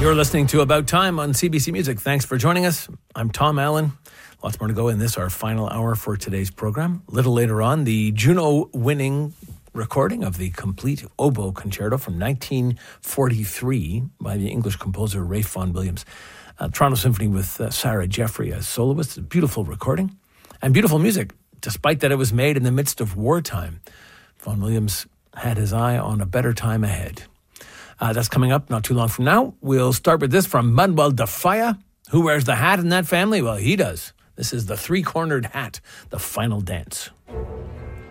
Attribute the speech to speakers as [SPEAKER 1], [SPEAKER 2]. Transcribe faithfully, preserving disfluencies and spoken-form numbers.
[SPEAKER 1] You're listening to About Time on C B C Music. Thanks for joining us. I'm Tom Allen. Lots more to go in this, our final hour for today's program. A little later on, the Juno-winning recording of the complete oboe concerto from nineteen forty-three by the English composer Ralph Vaughan Williams. Uh, Toronto Symphony with uh, Sarah Jeffrey as soloist. A beautiful recording and beautiful music, despite that it was made in the midst of wartime. Vaughan Williams had his eye on a better time ahead. Uh, that's coming up not too long from now. We'll start with this from Manuel de Falla. Who wears the hat in that family? Well, he does. This is the three-cornered hat, The Final Dance.